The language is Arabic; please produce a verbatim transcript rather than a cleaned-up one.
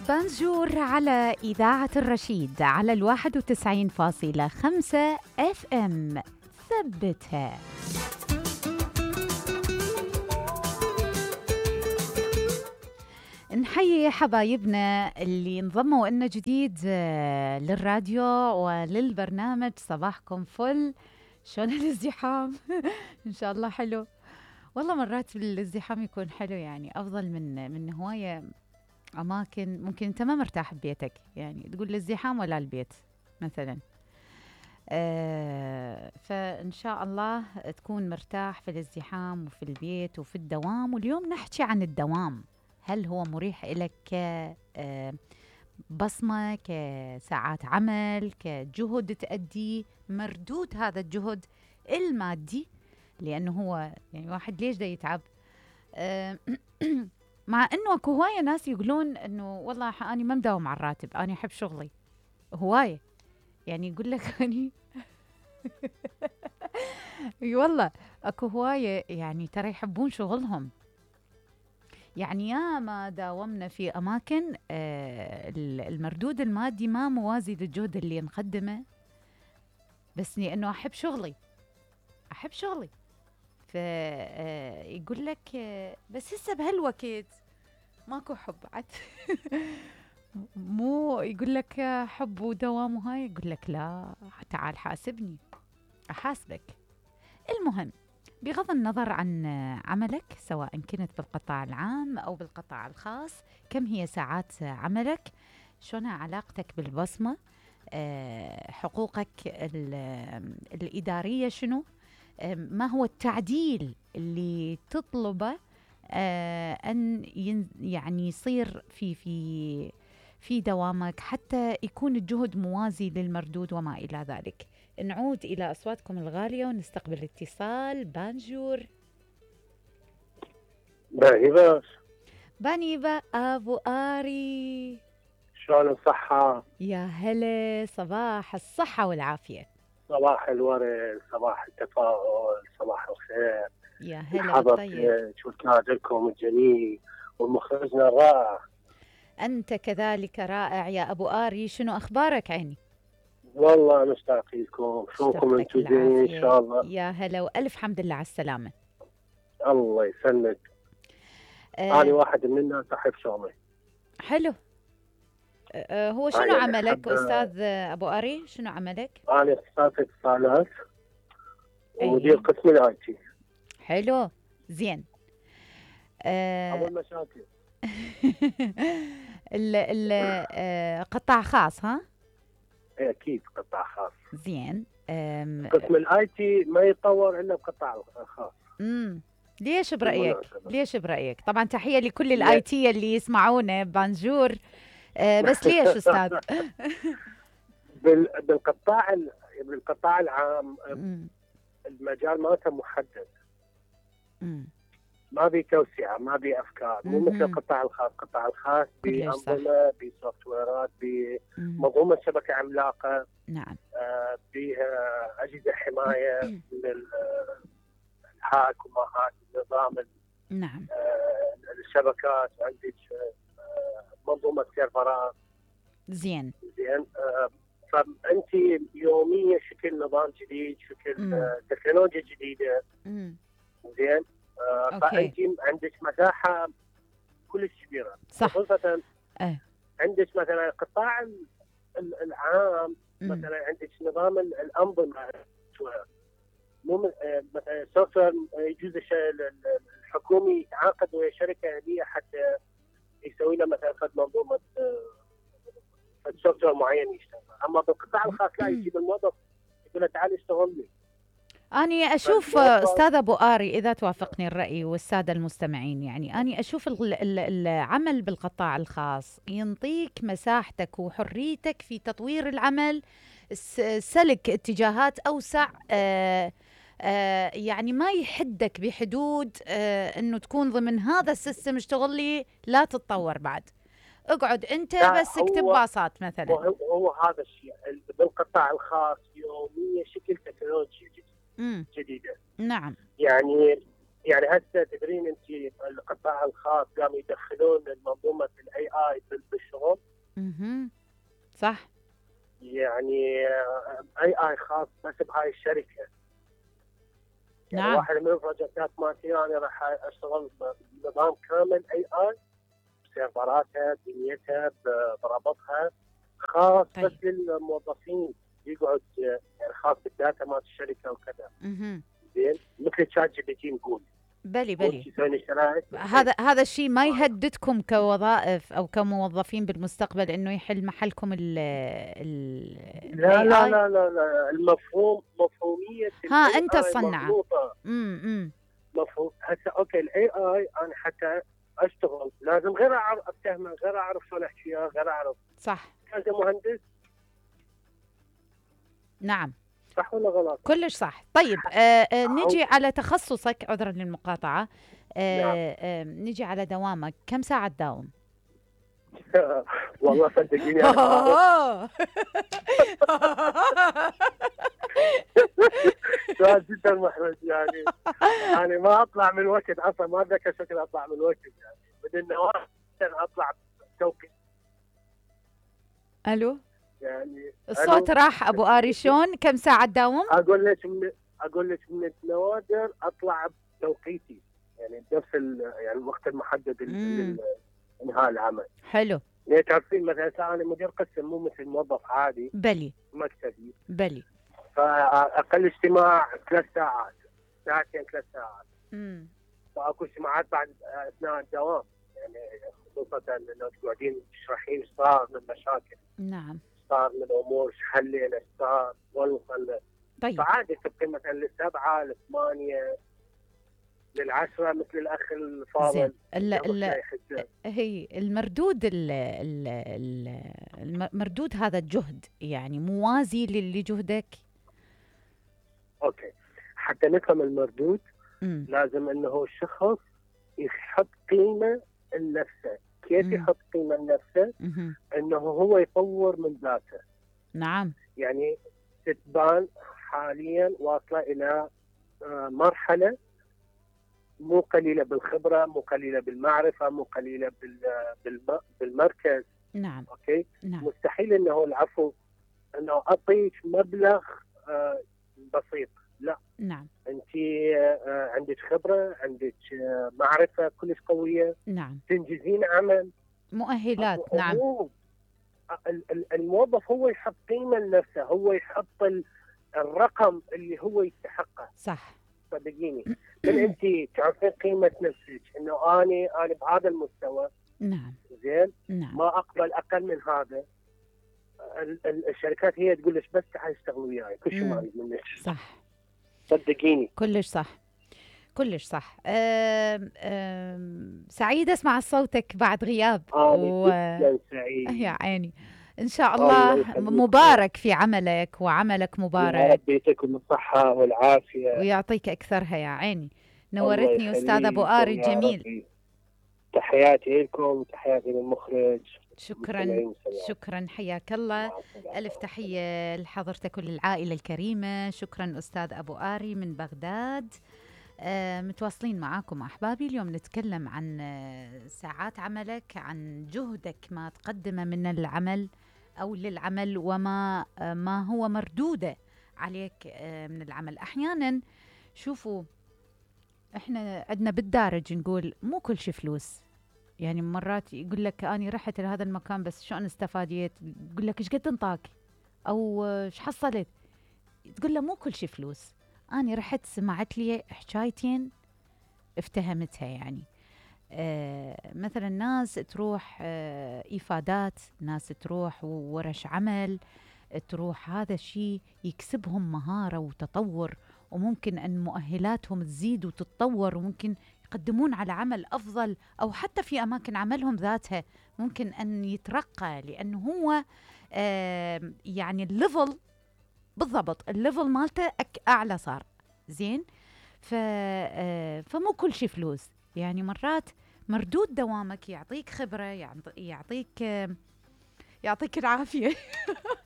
بانجور على إذاعة الرشيد على الواحد وتسعين فاصلة خمسة اف ام. ثبتها. نحيي حبايبنا اللي انضموا لنا جديد للراديو وللبرنامج. صباحكم فل. شلون الازدحام؟ ان شاء الله حلو. والله مرات الازدحام يكون حلو، يعني افضل من من هوايه اماكن ممكن انت ما مرتاح ببيتك، يعني تقول الازدحام ولا البيت مثلا. آه فان شاء الله تكون مرتاح في الازدحام وفي البيت وفي الدوام. واليوم نحكي عن الدوام، هل هو مريح لك كبصمة، كساعات عمل، كجهد تأدي، مردود هذا الجهد المادي، لأنه هو يعني واحد ليش دا يتعب. أه مع أنه اكو هواية ناس يقولون أنه والله أنا ما مداوم على الراتب، أنا أحب شغلي. هواية يعني يقول لك أني والله اكو هواية يعني ترى يحبون شغلهم. يعني يا ما داومنا في أماكن آه المردود المادي ما موازي للجهد اللي نقدمه، بس لأنه أحب شغلي أحب شغلي فيقول لك آه بس هسه بهالوقت ماكو حب عاد. مو يقول لك حب ودوام وهاي، يقول لك لا تعال حاسبني أحاسبك. المهم بغض النظر عن عملك سواء كنت بالقطاع العام أو بالقطاع الخاص، كم هي ساعات عملك، شلون علاقتك بالبصمة، أه حقوقك الإدارية شنو، أه ما هو التعديل اللي تطلبه أه أن يعني يصير في في في دوامك حتى يكون الجهد موازي للمردود وما إلى ذلك. نعود إلى أصواتكم الغالية ونستقبل اتصال. بانجور. بانيبا بانيبا أبو آري، شلون الصحة؟ يا هلا، صباح الصحة والعافية. صباح الورد، صباح التفاؤل، صباح الخير. يا هلا حضرتك بالطيب وكادركم الجميل ومخرجنا الرائع. أنت كذلك رائع يا أبو آري. شنو أخبارك عيني؟ والله مشتاق لكم، شوفكم انتم زين ان شاء الله. يا هلا والف حمد لله على السلامة. الله يسلمك. آه انا واحد من الناس احب شغلي. حلو. آه هو شنو يعني عملك استاذ ابو آري؟ شنو عملك؟ انا اختصاصي اتصالات ومدير أيه. قسم الاي تي. حلو زين. آه اول مشاكل. ال ال آه قطاع خاص ها؟ ايه اكيد قطاع خاص. زين. قسم الاي تي ما يتطور الا بقطاع خاص. امم ليش برايك؟ ليش برايك؟ طبعا تحيه لكل الاي تي اللي يسمعونا بانجور. آه بس ليش استاذ؟ بالقطاع بالقطاع العام المجال مالته محدد. مم. ما بي توسعه، ما بي افكار، مو مثل القطاع الخاص. القطاع الخاص بانظمه، بسوفت ويرات، بمنظومه شبكه عملاقه. نعم. آه بها اجهزه حمايه من الهاك وما هاك، نظام نعم. آه الشبكات، وعندك آه منظومه سيرفرات. زين. زين. آه فانت يوميا شكل نظام جديد، شكل آه تكنولوجيا جديده. مم. زين. آه فانت عندك مساحه كلش كبيره. صح. خصوصا أه. عندك مثلا القطاع العام. مم. مثلا عندك نظام الانظمه، مو مثلا سوفت وير يجوز الحكومي يتعاقد ويا شركه اهليه حتى يسوي له مثلا خد منظومه سوفت وير معين يشتغل. اما بالقطاع الخاص لا، يجيب الموظف يقول له تعال اشتغل لي. أني أشوف أستاذ أبو آري إذا توافقني الرأي والسادة المستمعين، يعني أني أشوف العمل بالقطاع الخاص ينطيك مساحتك وحريتك في تطوير العمل، سلك اتجاهات أوسع. آآ آآ يعني ما يحدك بحدود أنه تكون ضمن هذا السيستم اشتغل لي، لا تتطور بعد، اقعد أنت بس اكتب باصات مثلا. هو, هو هذا الشيء بالقطاع الخاص يوميا شكل تكنولوجيا جديدة. نعم. يعني يعني هسه تدرين انت القطاع الخاص قاموا يدخلون منظومه الاي اي بالشغل. اها. صح. يعني اي اي خاص بس بهاي الشركه. يعني نعم. واحد من البروجكتات مالتي انا راح اشتغل بنظام كامل اي اي بسيرفراتها بدنيتها برابطها خاص طيب. بس للموظفين يقعد يعني خاص بالداتا مال الشركه وكذا. اها. زين مثل تشات جي بي تي نقول. بلي بلي. شرائط هذا هذا الشيء ما يهددكم كوظائف او كموظفين بالمستقبل انه يحل محلكم ال ال لا لا لا لا لا المفهوم مفهوميه ها انت الصنعه. امم مفهوم هسه اوكي الاي اي انا حتى اشتغل لازم غير اعرف افتهمه غير اعرف شلون احكي وياه غير اعرف. صح. انت مهندس. نعم. صح ولا غلط؟ كلش صح. طيب آه آه نجي على تخصصك، عذرا للمقاطعه. آه نعم. آه نجي على دوامك، كم ساعه تداوم؟ والله صدقيني انا سؤال جدا محرج يعني. يعني ما اطلع من الوقت اصلا، ما اتذكر شكل اطلع من الوقت يعني بدون نواه اطلع توقيت. الو. يعني الصوت راح ابو آري. شلون كم ساعه تداوم؟ اقول لك من اقول لك من النوادر اطلع بتوقيتي يعني بنفس يعني الوقت المحدد لانهاء العمل. حلو. يعني تعرفين مثلا انا مدير قسم مو مثل موظف عادي. بلي. مكتبي. بلي. فاقل اجتماع ثلاث ساعات ساعتين ثلاث ساعات. امم فاكو اجتماعات بعد اثناء الدوام يعني خصوصا انه تقعدين تشرحين ايش صار من مشاكل. نعم. صار من امور ايش حلينا ايش صار ونوصل. طيب. فعادي تبقي مثلا للسبعه للثمانيه للعشره مثل الاخ الفاضل. زين. ال ال هي المردود ال ال المردود هذا الجهد يعني موازي لجهدك؟ اوكي حتى نفهم المردود م. لازم انه الشخص يحط قيمه لنفسه. كيف م. يحط قيمه لنفسه؟ م. انه هو يطور من ذاته. نعم. يعني تتبان حاليا واصله الى مرحله مو قليله بالخبره، مو قليله بالمعرفه، مو قليله بالمركز. نعم. اوكي. نعم. مستحيل انه العفو انه اعطيك مبلغ بسيط، لا. نعم. انت عندك خبره، عندك معرفه كلش قويه. نعم. تنجزين عمل. مؤهلات. نعم. الموظف هو يحط قيمه لنفسه، هو يحط الرقم اللي هو يستحقه. صح. صدقيني من انت تعرفين قيمه نفسك انه اني انا بهذا المستوى. نعم. زين. نعم. ما اقبل اقل من هذا. الشركات هي تقول لك بس تعال اشتغل وياي كل شيء ما اريد منك. صح. صدقيني. كلش صح. كلش صح. أم أم سعيدة اسمع صوتك بعد غياب. آه و... جدا سعيد. يا عيني. ان شاء الله مبارك في عملك، وعملك مبارك. بيتكم الصحة والعافية ويعطيك اكثرها يا عيني. نورتني استاذ ابو آري الجميل. تحياتي لكم وتحياتي للمخرج. شكرا شكرا حياك الله. ألف تحية لحضرتك وللعائلة الكريمة. شكرا أستاذ أبو آري من بغداد. آه متواصلين معاكم أحبابي. اليوم نتكلم عن آه ساعات عملك، عن جهدك ما تقدمه من العمل أو للعمل، وما آه ما هو مردوده عليك آه من العمل. أحيانا شوفوا إحنا عندنا بالدارج نقول مو كل شيء فلوس. يعني مرات يقول لك أنا رحت لهذا المكان بس شو أنا استفاديت؟ يقول لك إيش قد انطاك أو إيش حصلت؟ تقول له مو كل شيء فلوس. أنا رحت سمعت لي حكايتين افتهمتها. يعني آه مثلا ناس تروح آه إفادات، ناس تروح ورش عمل، تروح هذا الشيء يكسبهم مهارة وتطور، وممكن أن مؤهلاتهم تزيد وتتطور، وممكن يقدمون على عمل أفضل، أو حتى في أماكن عملهم ذاتها ممكن أن يترقى، لأنه هو آه يعني الليفل بالضبط، الليفل مالته أعلى صار. زين. آه فمو كل شيء فلوس. يعني مرات مردود دوامك يعطيك خبرة، يعطيك آه يعطيك العافية